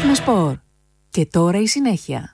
Απόγευμα Σπορ. Και τώρα η συνέχεια.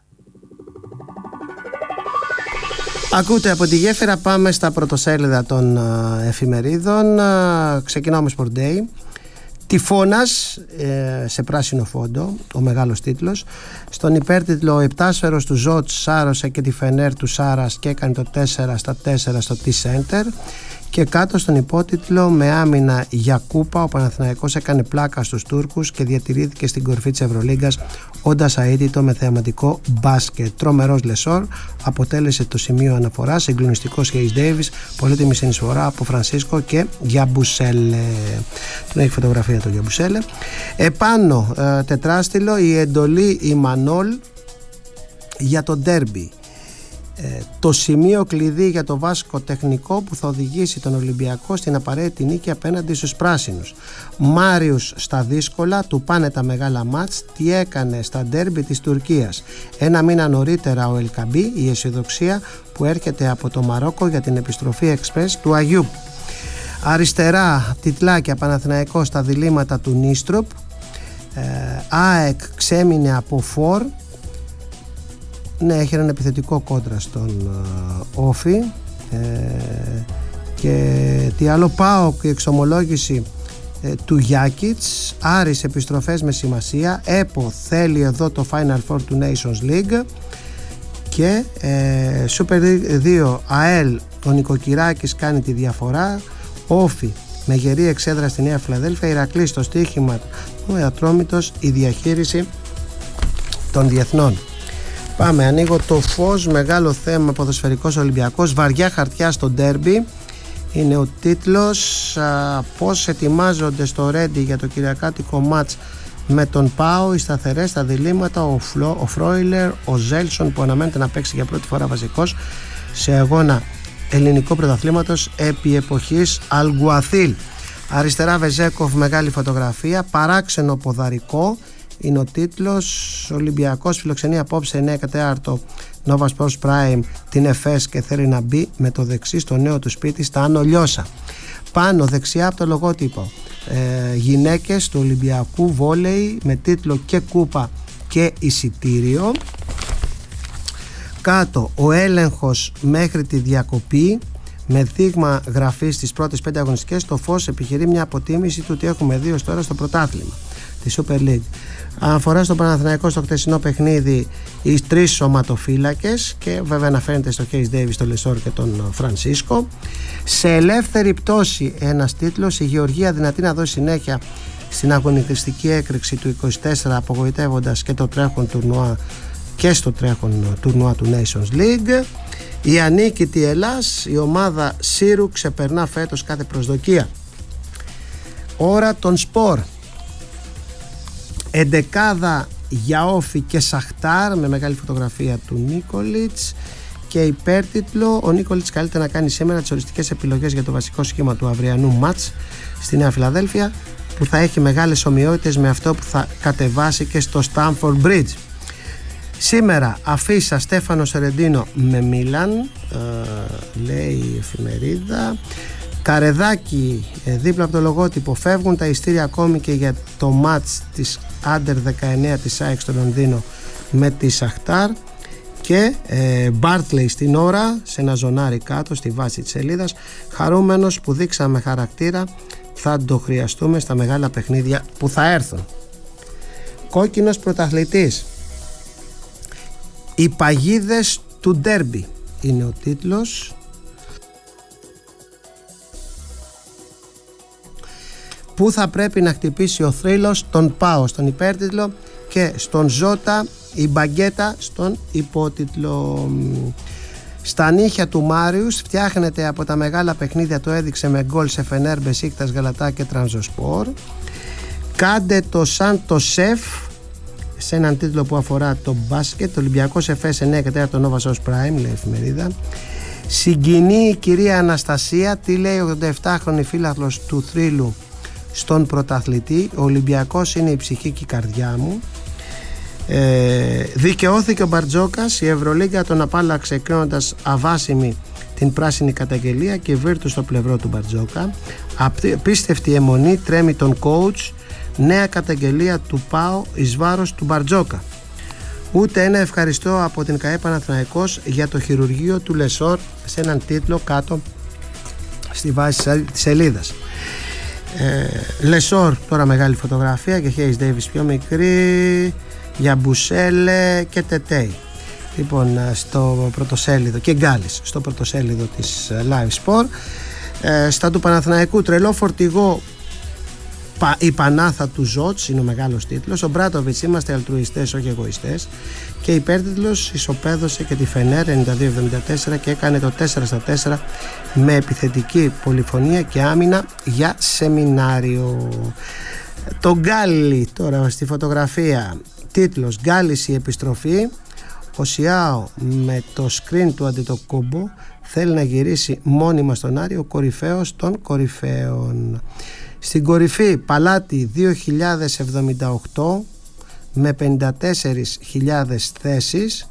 Ακούτε από τη γέφυρα, πάμε στα πρωτοσέλιδα των εφημερίδων. Ξεκινάω με Sport Day. Τυφώνας σε πράσινο φόντο, ο μεγάλος τίτλος. Στον υπέρτιτλο, ο επτάσφαιρος του Ζότς σάρωσε και τη Φενέρ του Σάρας και έκανε το 4-4 στο T-Center. Και κάτω στον υπότιτλο, με άμυνα για κούπα, ο Παναθηναϊκός έκανε πλάκα στους Τούρκους και διατηρήθηκε στην κορφή της Ευρωλίγκας, όντας αίτητο με θεαματικό μπάσκετ. Τρομερός Λεσόρ αποτέλεσε το σημείο αναφοράς, συγκλονιστικός Χέις Ντέιβις, πολύτιμη συνεισφορά από Φρανσίσκο και Γιαμπουσέλε. Τον έχει φωτογραφία το Γιαμπουσέλε. Επάνω τετράστιλο, η εντολή Ιμανόλ για το ντέρμπι. Το σημείο κλειδί για το βάσκο τεχνικό που θα οδηγήσει τον Ολυμπιακό στην απαραίτητη νίκη απέναντι στους πράσινους. Μάριους στα δύσκολα, του πάνε τα μεγάλα μάτς. Τι έκανε στα ντέρμπι της Τουρκίας. Ένα μήνα νωρίτερα ο Ελκαμπή, η αισιοδοξία που έρχεται από το Μαρόκο για την επιστροφή εξπρές του Αγιούπ. Αριστερά τιτλάκια, Παναθηναϊκός στα διλήμματα του Νίστροπ. ΑΕΚ ξέμεινε από φορ. Ναι, έχει έναν επιθετικό κόντρα στον Όφη. Και τι άλλο, ΠΑΟΚ, η εξομολόγηση του Γιάκιτς. Άρης, επιστροφές με σημασία. ΕΠΟ θέλει εδώ το Final Four του Nations League. Και Super League 2, ΑΕΛ, ο Νικοκυράκης κάνει τη διαφορά. Όφη με γερή εξέδρα στη Νέα Φιλαδέλφια. Ηρακλής στο στοίχημα, ο Ατρόμητος, η διαχείριση των διεθνών. Πάμε, ανοίγω το φως, μεγάλο θέμα, ποδοσφαιρικός Ολυμπιακός, βαριά χαρτιά στο ντέρμπι. Είναι ο τίτλος. Πώς ετοιμάζονται στο Ρέντι για το κυριακάτικο μάτς με τον ΠΑΟ, οι σταθερές στα διλήμματα, ο Φρόιλερ, ο Ζέλσον που αναμένεται να παίξει για πρώτη φορά βασικός σε αγώνα ελληνικού πρωταθλήματος επί εποχής Αλγκουαθίλ. Αριστερά Βεζέκοφ, μεγάλη φωτογραφία, παράξενο ποδαρικό. Είναι ο τίτλος. Ολυμπιακός φιλοξενεί απόψε 9 και 4 Nova Sports Prime την ΕΦΕΣ και θέλει να μπει με το δεξί στο νέο του σπίτι στα Άνω Λιώσα. Πάνω δεξιά από το λογότυπο, γυναίκες του Ολυμπιακού βόλεϊ με τίτλο και κούπα και εισιτήριο. Κάτω ο έλεγχος μέχρι τη διακοπή με δείγμα γραφή στις πρώτες 5 αγωνιστικές. Το Φως επιχειρεί μια αποτίμηση του τι έχουμε δει ως τώρα στο πρωτάθλημα τη Super League. Αναφορά στο Παναθηναϊκό στο χτεσινό παιχνίδι, οι 3 σωματοφύλακες και βέβαια αναφέρεται στο Χέις Ντέιβις, τον Λεσόρ και τον Φρανσίσκο. Σε ελεύθερη πτώση ένας τίτλος, η Γεωργία δυνατή να δώσει συνέχεια στην αγωνιστική έκρηξη του 24, απογοητεύοντας και το τρέχον τουρνουά και στο τρέχον τουρνουά του Nations League. Η ανίκητη Ελλάς, η ομάδα Σύρου ξεπερνά φέτος κάθε προσδοκία. Ώρα των σπορ. Εντεκάδα για Όφη και Σαχτάρ με μεγάλη φωτογραφία του Νίκολιτς και υπέρτιτλο, ο Νίκολιτς καλείται να κάνει σήμερα τις οριστικές επιλογές για το βασικό σχήμα του αυριανού μάτς στη Νέα Φιλαδέλφια, που θα έχει μεγάλες ομοιότητες με αυτό που θα κατεβάσει και στο Στάμφορντ Μπριτζ. Σήμερα αφίσα Στέφανο Σερεντίνο με Μίλαν, λέει η εφημερίδα. Καρεδάκι δίπλα από το λογότυπο, φεύγουν τα ειστήρια ακόμη και για το μάτς της Άντερ 19 της ΑΕΚ στο Λονδίνο με τη Σαχτάρ. Και Μπάρτλεϊ στην ώρα, σε ένα ζωνάρι κάτω στη βάση της σελίδας, χαρούμενος που δείξαμε χαρακτήρα, θα το χρειαστούμε στα μεγάλα παιχνίδια που θα έρθουν. Κόκκινος πρωταθλητής, οι παγίδες του ντέρμπι είναι ο τίτλος. Πού θα πρέπει να χτυπήσει ο θρύλος, τον ΠΑΟ στον υπέρτιτλο και στον Ζώτα η μπαγκέτα στον υπότιτλο. Στα νύχια του Μάριους φτιάχνεται από τα μεγάλα παιχνίδια, το έδειξε με γκολ σε Φενέρ, Μπεσίκτας, Γαλατά και Τρανζοσπόρ. Κάντε το σαν το σεφ, σε έναν τίτλο που αφορά το μπάσκετ. Το Ολυμπιακός ΕΦΕΣ 9 και 4 το Nova Source Prime, λέει η εφημερίδα. Συγκινεί η κυρία Αναστασία, τι λέει ο 87χρονη φίλαθλος του θρύλου στον πρωταθλητή. Ο Ολυμπιακός είναι η ψυχή και η καρδιά μου. Δικαιώθηκε ο Μπαρτζόκας, η Ευρωλίγκα τον απάλλαξε κρίνοντας αβάσιμη την πράσινη καταγγελία και βίρτου στο πλευρό του Μπαρτζόκα. Απίστευτη αιμονή τρέμει τον coach Νέα καταγγελία του ΠΑΟ εις βάρος του Μπαρτζόκα. Ούτε ένα ευχαριστώ από την ΚΑΕ Παναθηναϊκός για το χειρουργείο του Λεσόρ, σε έναν τίτλο κάτω στη βάση της σελίδας. Λεσόρ, τώρα μεγάλη φωτογραφία, και Χέις Ντέιβις πιο μικρή, για Μπουσέλε και Τετέι. Λοιπόν, στο πρωτοσέλιδο, και Γκάλης στο πρωτοσέλιδο της Live Sport. Στα του Παναθηναϊκού, τρελό φορτηγό η Πανάθα του Ζότς είναι ο μεγάλος τίτλος. Ο Μπράτοβιτς, είμαστε αλτρουιστές όχι εγωιστές. Και υπέρτιτλος, ισοπαίδωσε και τη Φενέρ 92-74 και έκανε το 4-4 με επιθετική πολυφωνία και άμυνα για σεμινάριο. Το Γκάλι τώρα στη φωτογραφία, τίτλος Γκάλης η επιστροφή. Ο Σιάο με το screen του Αντετοκούμπο θέλει να γυρίσει μόνιμα στον Άρη, ο κορυφαίος των κορυφαίων. Στην κορυφή Παλάτι 2078 με 54.000 θέσεις,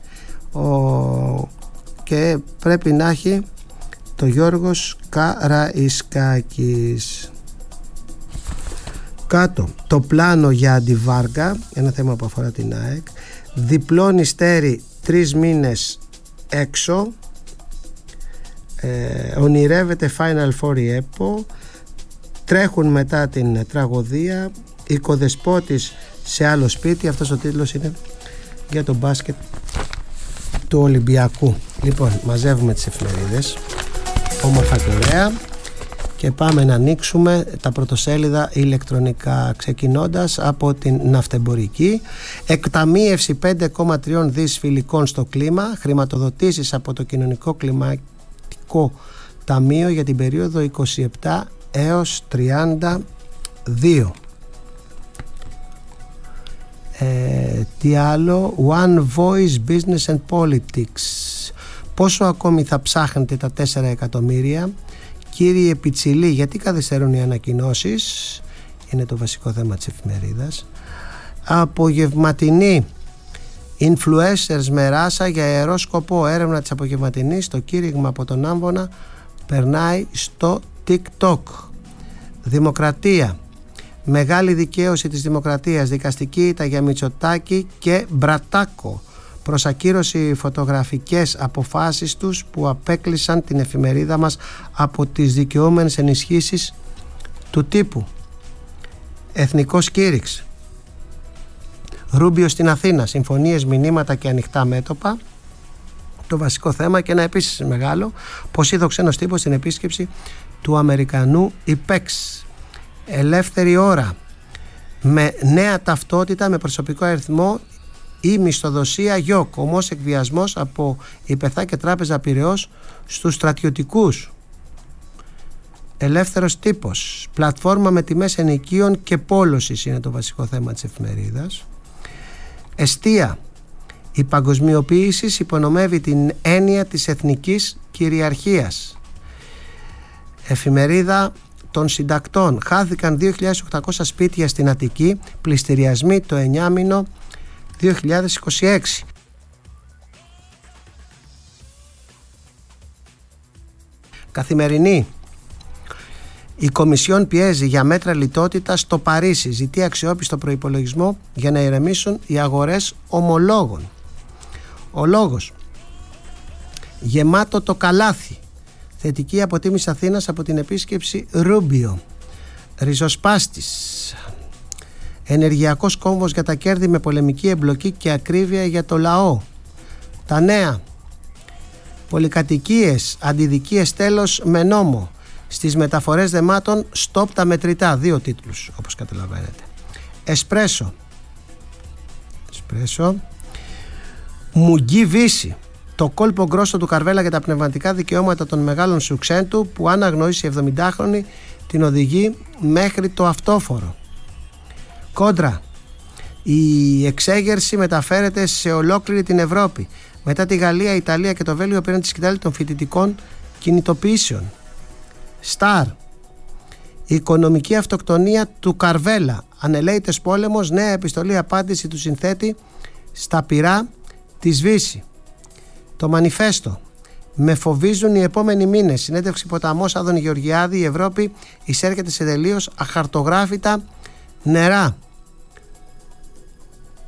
και πρέπει να έχει το Γιώργος Καραϊσκάκης. Κάτω το πλάνο για Αντιβάργα, ένα θέμα που αφορά την ΑΕΚ. Διπλώνει Στέρι 3 μήνες έξω, ονειρεύεται Final Four η ΕΠΟ, τρέχουν μετά την τραγωδία, οικοδεσπότης σε άλλο σπίτι. Αυτός ο τίτλος είναι για το μπάσκετ του Ολυμπιακού. Λοιπόν, μαζεύουμε τις εφημερίδες όμορφα και ωραία και πάμε να ανοίξουμε τα πρωτοσέλιδα ηλεκτρονικά, ξεκινώντας από την ναυτεμπορική. Εκταμείευση 5,3 δις φιλικών στο κλίμα, χρηματοδοτήσεις από το Κοινωνικό Κλιματικό Ταμείο για την περίοδο 27 έως 32. Τι άλλο? One Voice Business and Politics. Πόσο ακόμη θα ψάχνετε τα 4 εκατομμύρια? Κύριε Πιτσιλή, γιατί καθυστερούν οι ανακοινώσεις? Είναι το βασικό θέμα της εφημερίδας. Απογευματινή influencers με ράσα για ιερό σκοπό. Έρευνα της απογευματινής. Το κήρυγμα από τον Άμβονα περνάει στο TikTok. Δημοκρατία. Μεγάλη δικαίωση της δημοκρατίας. Δικαστική ήττα για Μητσοτάκη και Μπρατάκο. Προς ακύρωση φωτογραφικές αποφάσεις τους που απέκλεισαν την εφημερίδα μας από τις δικαιούμενες ενισχύσεις του τύπου. Εθνικός κήρυξη. Ρούμπιο στην Αθήνα. Συμφωνίες, μηνύματα και ανοιχτά μέτωπα. Το βασικό θέμα, και ένα επίσης μεγάλο, πως είδε ο ξένος τύπος στην επίσκεψη του Αμερικανού υπέξ. Ελεύθερη ώρα. Με νέα ταυτότητα, με προσωπικό αριθμό ή μισθοδοσία γιοκ. Ομός εκβιασμός από Υπεθά και Τράπεζα Πειραιώς στους στρατιωτικούς. Ελεύθερος τύπος. Πλατφόρμα με τιμές ενοικίων και πόλωσης είναι το βασικό θέμα της εφημερίδας. Εστία. Η παγκοσμιοποίηση υπονομεύει την έννοια της εθνικής κυριαρχίας. Εφημερίδα των συντακτών. Χάθηκαν 2.800 σπίτια στην Αττική, πληστηριασμοί το 9 μήνο 2026. Καθημερινή. Η Κομισιόν πιέζει για μέτρα λιτότητας στο Παρίσι. Ζητεί αξιόπιστο προϋπολογισμό για να ηρεμήσουν οι αγορές ομολόγων. Ο λόγος. Γεμάτο το καλάθι. Θετική αποτίμηση Αθήνας από την επίσκεψη Ρούμπιο. Ριζοσπάστης. Ενεργειακός κόμβος για τα κέρδη με πολεμική εμπλοκή και ακρίβεια για το λαό. Τα νέα. Πολυκατοικίες, αντιδικίες τέλος με νόμο. Στις μεταφορές δεμάτων, στόπ τα μετρητά. 2 τίτλους, όπως καταλαβαίνετε. Εσπρέσο. Μουγγί Βύση. Το κόλπο γκρόσο του Καρβέλα για τα πνευματικά δικαιώματα των μεγάλων σουξέν του, που αν αγνοήσει 70χρονη την οδηγεί μέχρι το αυτόφορο. Κόντρα. Η εξέγερση μεταφέρεται σε ολόκληρη την Ευρώπη. Μετά τη Γαλλία, η Ιταλία και το Βέλγιο πήραν τη σκητάλη των φοιτητικών κινητοποιήσεων. Σταρ. Η οικονομική αυτοκτονία του Καρβέλα. Ανελαίητες πόλεμος, νέα επιστολή απάντηση του συνθέτη στα πυρά της Βύση. Το Μανιφέστο. Με φοβίζουν οι επόμενοι μήνες. Συνέντευξη ποταμός Άδωνη Γεωργιάδη. Η Ευρώπη εισέρχεται σε τελείως αχαρτογράφητα νερά.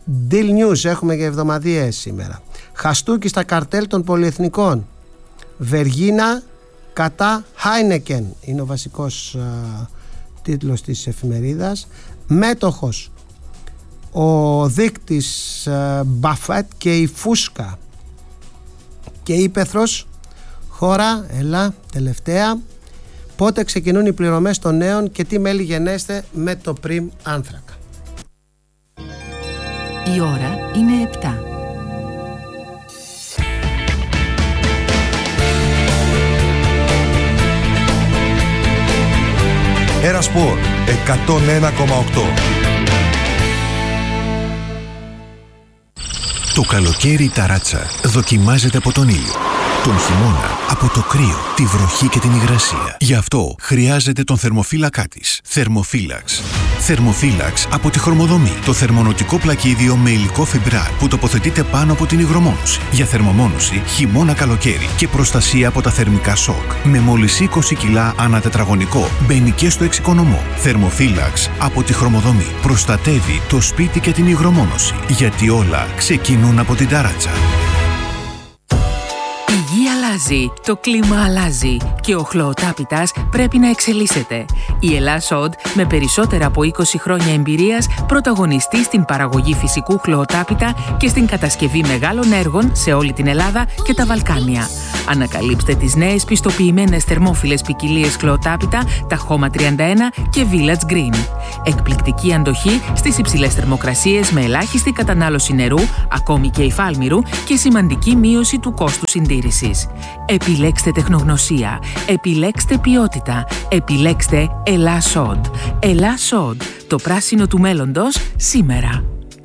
Deal News, έχουμε και εβδομαδιαίες σήμερα. Χαστούκι στα καρτέλ των πολυεθνικών. Βεργίνα κατά Heineken είναι ο βασικός τίτλος της εφημερίδας. Μέτοχος ο δείκτης Μπαφέτ και η φούσκα. Και ύπαιθρος χώρα, τελευταία. Πότε ξεκινούν οι πληρωμές των νέων και τι μέλη γενέστε με το πριμ άνθρακα. Η ώρα είναι 7. Ερασπορ 101,8. Το καλοκαίρι η ταράτσα δοκιμάζεται από τον ήλιο. Τον χειμώνα από το κρύο, τη βροχή και την υγρασία. Γι' αυτό χρειάζεται τον θερμοφύλακά της. Θερμοφύλαξ. Θερμοφύλαξ από τη Χρωμοδομή. Το θερμονοτικό πλακίδιο με υλικό φιμπράρ που τοποθετείται πάνω από την υγρομόνωση. Για θερμομόνωση χειμώνα-καλοκαίρι και προστασία από τα θερμικά σοκ. Με μόλις 20 κιλά ανά τετραγωνικό. Μπαίνει και στο εξοικονομό. Θερμοφύλαξ από τη Χρωμοδομή. Προστατεύει το σπίτι και την υγρομόνωση. Γιατί όλα ξεκινούν από την ταράτσα. Η γη αλλάζει, το κλίμα αλλάζει και ο χλωοτάπητας πρέπει να εξελίσσεται. Η Ελλάς Οντ, με περισσότερα από 20 χρόνια εμπειρίας, πρωταγωνιστεί στην παραγωγή φυσικού χλωοτάπητα και στην κατασκευή μεγάλων έργων σε όλη την Ελλάδα και τα Βαλκάνια. Ανακαλύψτε τις νέες πιστοποιημένες θερμόφιλες ποικιλίες χλωοτάπητα, τα Χώμα 31 και Village Green. Εκπληκτική αντοχή στις υψηλές θερμοκρασίες με ελάχιστη κατανάλωση νερού, ακόμη και υφάλμηρου, και σημαντική μείωση του κόστου συντήρησης. Επιλέξτε τεχνογνωσία, επιλέξτε ποιότητα, επιλέξτε Ελλάς Οντ. Ελλάς Οντ, το πράσινο του μέλλοντος σήμερα.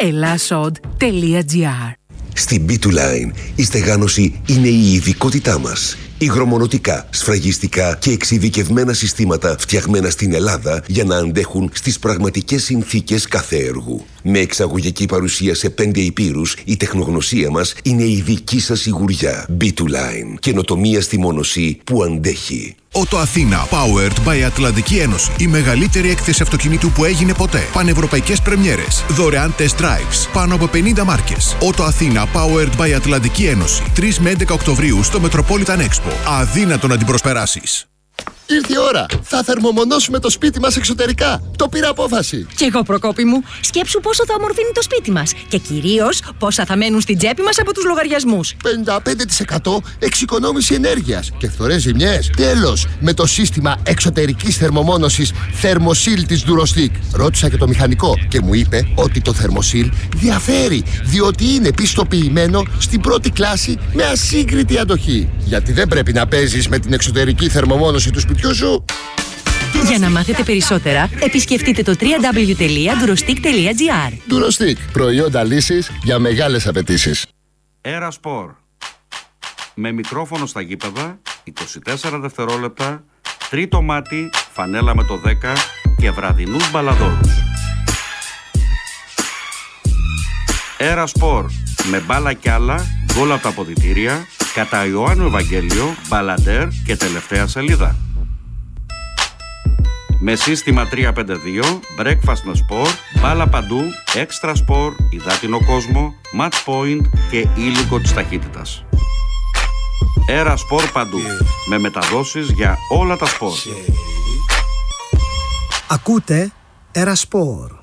ellasod.gr. Στην B2Line η στεγάνωση είναι η ειδικότητά μας. Υγρομονωτικά, σφραγιστικά και εξειδικευμένα συστήματα φτιαγμένα στην Ελλάδα για να αντέχουν στις πραγματικές συνθήκες κάθε έργου. Με εξαγωγική παρουσία σε 5 ηπείρους, η τεχνογνωσία μας είναι η δική σας σιγουριά. B2Line. Καινοτομία στη μονοσή που αντέχει. Ότο Αθήνα, powered by Ατλαντική Ένωση. Η μεγαλύτερη έκθεση αυτοκινήτου που έγινε ποτέ. Πανευρωπαϊκές πρεμιέρες. Δωρεάν test drives. Πάνω από 50 μάρκες. Ότο Αθήνα, powered by Ατλαντική Ένωση. 3 με 11 Οκτωβρίου στο Metropolitan Expo. Αδύνατο να την προσπεράσεις. Ήρθε η ώρα. Θα θερμομονώσουμε το σπίτι μας εξωτερικά. Το πήρα απόφαση. Κι εγώ, Προκόπη μου. Σκέψου πόσο θα ομορφύνει το σπίτι μας. Και κυρίως πόσα θα μένουν στην τσέπη μας από τους λογαριασμούς. 55% εξοικονόμηση ενέργειας και φθορές ζημιές. Τέλος, με το σύστημα εξωτερικής θερμομόνωσης Thermosil της Durostic. Ρώτησα και το μηχανικό και μου είπε ότι το Thermosil διαφέρει, διότι είναι πιστοποιημένο στην πρώτη κλάση με ασύγκριτη αντοχή. Γιατί δεν πρέπει να παίζεις με την εξωτερική θερμομόνωση του σπιτιού σου. Για να μάθετε περισσότερα, επισκεφτείτε το www.durostic.gr. Durostic. Προϊόντα λύσης για μεγάλες απαιτήσεις. Ερασπορ. Με μικρόφωνο στα γήπεδα, 24 δευτερόλεπτα, τρίτο μάτι, φανέλα με το 10 και βραδινούς μπαλαδόρους. Ερασπορ. Με μπάλα κι άλλα, γκολ από τα αποδυτήρια, κατά Ιωάννου Ευαγγέλιο, μπαλαντέρ και τελευταία σελίδα. Με σύστημα 352, breakfast με σπορ, μπάλα παντού, έξτρα σπορ, υδάτινο κόσμο, match point και ήλικο της ταχύτητας. Έρα σπορ παντού, με μεταδόσεις για όλα τα σπορ. Ακούτε Έρα Σπορ.